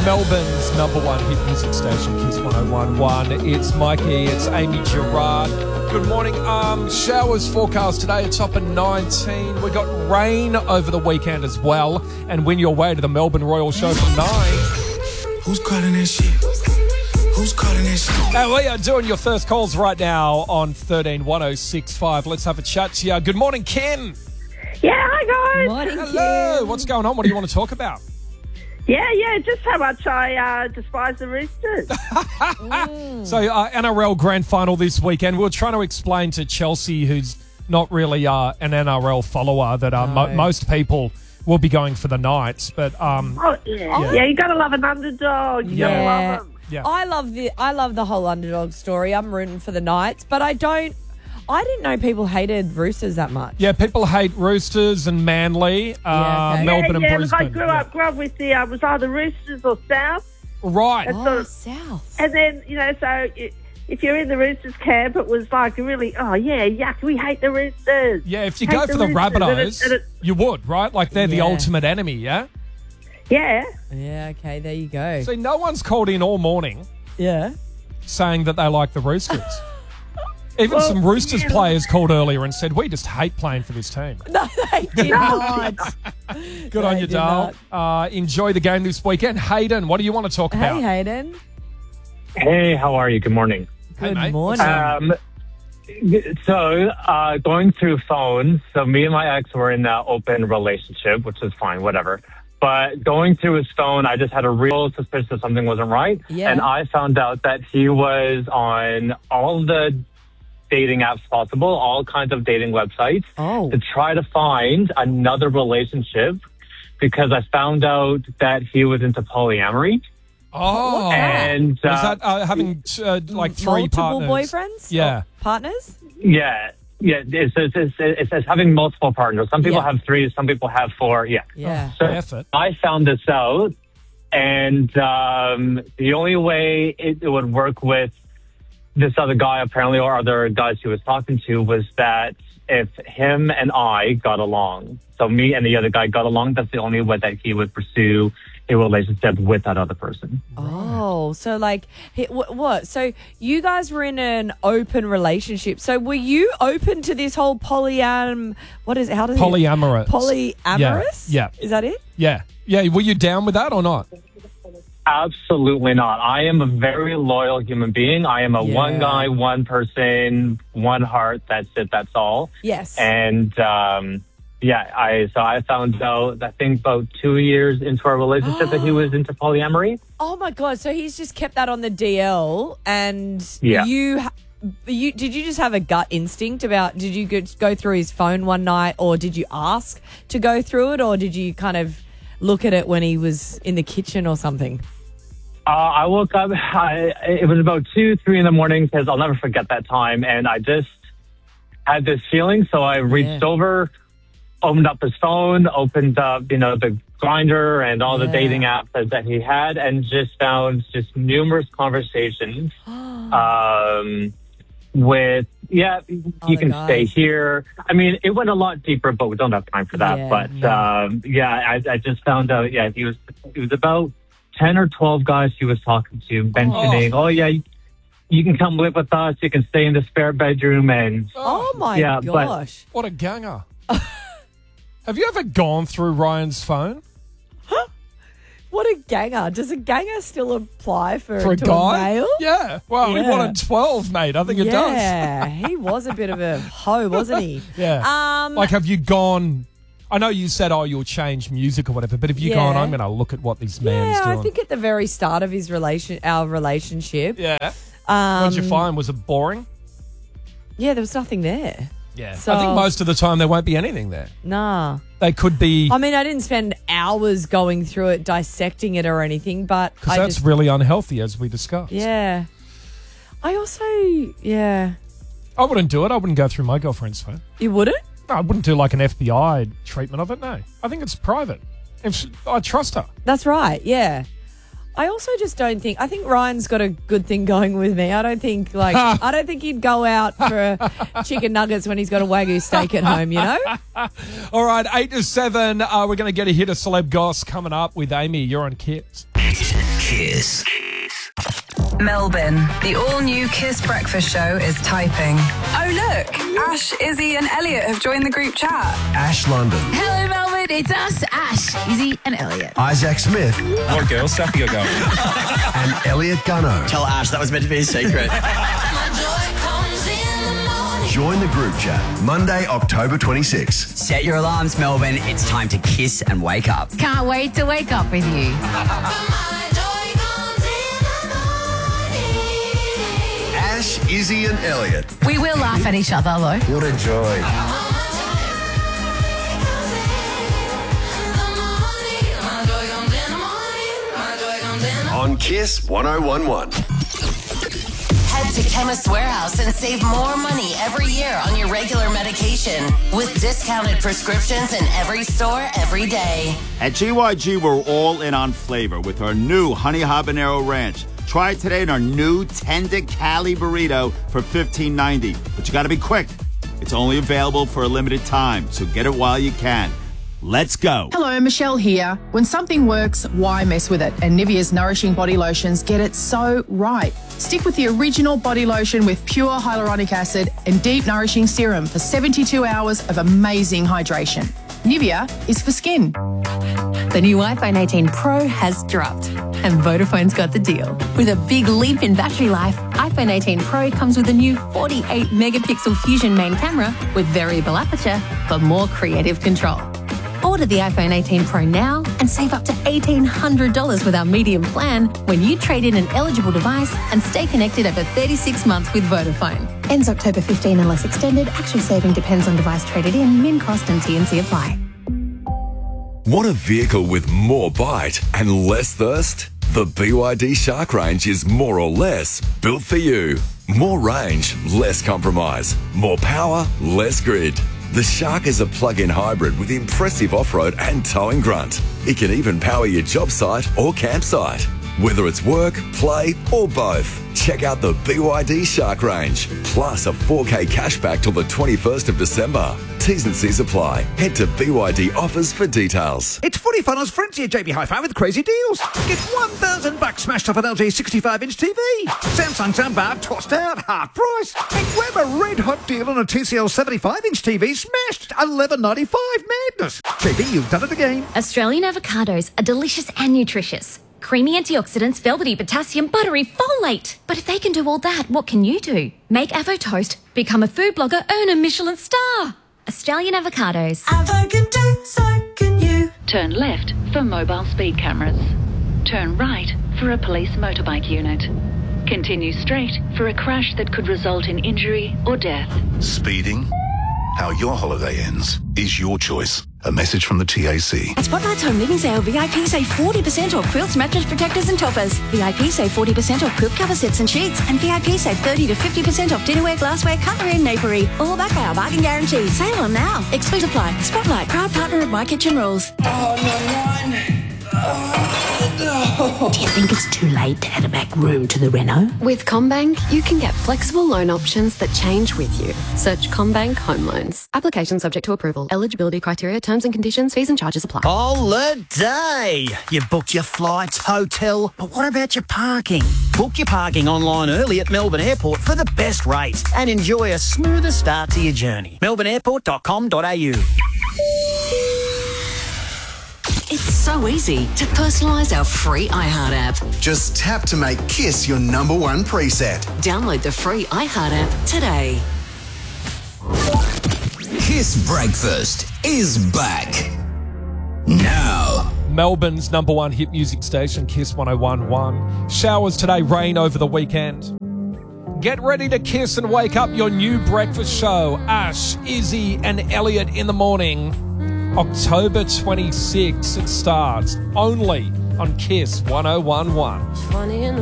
Melbourne's number one hit music station, Kiss 101.1. It's Mikey, it's Amy Gerard. Good morning. Showers forecast today, a top of 19. We got rain over the weekend as well. And win your way to the Melbourne Royal Show from 9. Who's calling that shit? Who's calling that shit? And we are doing your first calls right now on 131065. Let's have a chat to you. Good morning, Kim. Yeah, hi guys. Morning, Hello. Kim. What's going on? What do you want to talk about? Yeah, just how much I despise the Roosters. So, NRL Grand Final this weekend. We were trying to explain to Chelsea, who's not really an NRL follower, that most people will be going for the Knights. But Yeah, you gotta love an underdog. You gotta love them. yeah. I love the whole underdog story. I'm rooting for the Knights, but I didn't know people hated Roosters that much. Yeah, people hate Roosters and Manly, okay. Melbourne and Look, Brisbane. I grew up with the was either Roosters or South, Right. Oh, South. and then so if you're in the Roosters camp, it was like really yuck. We hate the Roosters. Yeah, if you Hate go for the Roosters. Rabbitohs, And it- you would, right? Like they're the Yeah. ultimate enemy, yeah? yeah. Yeah, okay, there you go. See, no one's called in all morning Yeah. saying that they like the Roosters. Even some Roosters players called earlier and said, we just hate playing for this team. No, they did not. Good on They you, did Dale. Enjoy the game this weekend. Hayden, what do you want to talk about? Hey, Hayden. Hey, how are you? Good morning. Hey, Good mate. morning. Going through phones, so me and my ex were in an open relationship, which is fine, whatever. But going through his phone, I just had a real suspicion that something wasn't right. Yeah. And I found out that he was on all the dating apps possible, all kinds of dating websites, Oh. to try to find another relationship, because I found out that he was into polyamory. Oh. What's that? And Is that having like three Multiple partners? boyfriends? Yeah. Or partners? yeah, it's having multiple partners. Some people Yeah. have 3, some people have 4. Yeah. Yeah. So Effort. I found this out, and the only way it would work with this other guy, apparently, or other guys he was talking to, was that if him and I got along, so me and the other guy got along, that's the only way that he would pursue a relationship with that other person. Oh, so like, what? So you guys were in an open relationship. So were you open to this whole what is it? How does Polyamorous. Polyamorous? Yeah. Is that it? Yeah. Yeah. Were you down with that or not? Absolutely not. I am a very loyal human being. I am a Yeah. one guy, one person, one heart. That's it. That's all. Yes. And I found out, I think about 2 years into our relationship, that he was into polyamory. Oh my God. So he's just kept that on the DL, and Yeah. did you just have a gut instinct about, did you go through his phone one night, or did you ask to go through it, or did you kind of look at it when he was in the kitchen or something? I woke up, it was about 2, 3 in the morning, because I'll never forget that time. And I just had this feeling. So I reached over, opened up his phone, opened up, the Grindr and all the dating apps that he had, and just found just numerous conversations with, you can guys. stay here. I mean, it went a lot deeper, but we don't have time for that. Yeah, but no. I just found out, he was about 10 or 12 guys he was talking to, mentioning, you can come live with us, you can stay in the spare bedroom, and Oh my Yeah, but- gosh. What a ganger. Have you ever gone through Ryan's phone? What a ganger. Does a ganger still apply for For a to guy? a male? Yeah. Well, he Yeah. wanted 12, mate. I think it does. Yeah, he was a bit of a hoe, wasn't he? Yeah. Like, have you gone... I know you said, you'll change music or whatever, but have you gone, I'm going to look at what this man's Yeah, doing? I think at the very start of our relationship. Yeah. What'd you find? Was it boring? Yeah, there was nothing there. Yeah. So- I think most of the time there won't be anything there. Nah. They could be... I mean, I didn't spend hours going through it, dissecting it or anything, but Because I that's just... really unhealthy, as we discussed. Yeah. I also... Yeah. I wouldn't do it. I wouldn't go through my girlfriend's phone. You wouldn't? No, I wouldn't do like an FBI treatment of it, no. I think it's private. I trust her. That's right, yeah. I also just don't think... I think Ryan's got a good thing going with me. I don't think, I don't think he'd go out for chicken nuggets when he's got a Wagyu steak at home, you know? All right, 8 to 7. We're going to get a hit of Celeb Goss coming up with Amy. You're on Kids. Kiss. Melbourne, the all-new Kiss Breakfast Show is typing. Oh, look, Ash, Izzy and Elliot have joined the group chat. Ash London. Hello, Melbourne. It's us, Ash, Izzy and Elliot. Isaac Smith. What girl stuff you got going? And Elliot Gunno. Tell Ash that was meant to be a secret. Join the group chat Monday, October 26. Set your alarms, Melbourne. It's time to kiss and wake up. Can't wait to wake up with you. Ash, Izzy and Elliot. We will laugh at each other, though. What a joy. On Kiss 1011. Head to Chemist Warehouse and save more money every year on your regular medication with discounted prescriptions in every store every day. At GYG, we're all in on flavor with our new Honey Habanero Ranch. Try it today in our new Tender Cali Burrito for $15.90. But you got to be quick. It's only available for a limited time, so get it while you can. Let's go. Hello, Michelle here. When something works, why mess with it? And Nivea's Nourishing Body Lotions get it so right. Stick with the original body lotion with pure hyaluronic acid and deep nourishing serum for 72 hours of amazing hydration. Nivea is for skin. The new iPhone 18 Pro has dropped, and Vodafone's got the deal. With a big leap in battery life, iPhone 18 Pro comes with a new 48-megapixel Fusion main camera with variable aperture for more creative control. Order the iPhone 18 Pro now and save up to $1,800 with our medium plan when you trade in an eligible device and stay connected over 36 months with Vodafone. Ends October 15 unless extended. Actual saving depends on device traded in, min cost and T&C apply. Want a vehicle with more bite and less thirst? The BYD Shark range is more or less built for you. More range, less compromise. More power, less grid. The Shark is a plug-in hybrid with impressive off-road and towing grunt. It can even power your job site or campsite. Whether it's work, play or both. Check out the BYD Shark range. Plus a 4K cashback till the 21st of December. T's and C's apply. Head to BYD offers for details. It's Footy Funnels Frenzy at JB Hi-Fi with crazy deals. Get $1,000 smashed off an LG 65-inch TV. Samsung soundbar tossed out, half price. And grab a red-hot deal on a TCL 75-inch TV smashed, $11.95 madness. JB, you've done it again. Australian avocados are delicious and nutritious. Creamy antioxidants, velvety potassium, buttery folate. But if they can do all that, what can you do? Make Avo Toast, become a food blogger, earn a Michelin star. Australian avocados. Avo can do, so can you. Turn left for mobile speed cameras. Turn right for a police motorbike unit. Continue straight for a crash that could result in injury or death. Speeding? How your holiday ends is your choice. A message from the TAC. At Spotlight's Home Living Sale, VIP save 40% off quilts, mattress protectors and toppers. VIP save 40% off quilt cover sets and sheets. And VIP save 30 to 50% off dinnerware, glassware, cutlery and napery. All backed by our bargain guarantee. Sale on now. Exclusive apply. Spotlight, proud partner of My Kitchen Rules. Do you think it's too late to add a back room to the reno? With CommBank, you can get flexible loan options that change with you. Search CommBank Home Loans. Application subject to approval. Eligibility criteria, terms and conditions, fees and charges apply. Holiday! You booked your flights, hotel, but what about your parking? Book your parking online early at Melbourne Airport for the best rates and enjoy a smoother start to your journey. melbourneairport.com.au. It's so easy to personalise our free iHeart app. Just tap to make Kiss your #1 preset. Download the free iHeart app today. Kiss Breakfast is back. Now. Melbourne's #1 hit music station, Kiss 101.1. Showers today, rain over the weekend. Get ready to kiss and wake up your new breakfast show. Ash, Izzy and Elliot in the morning. October 26th it starts, only on Kiss 101.1.